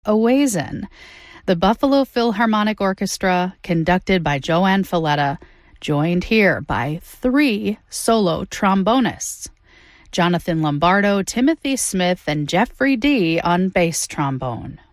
Oasin. The Buffalo Philharmonic Orchestra, conducted by Joanne Falletta, joined here by 3 solo trombonists: Jonathan Lombardo, Timothy Smith, and Jeffrey Dee on bass trombone.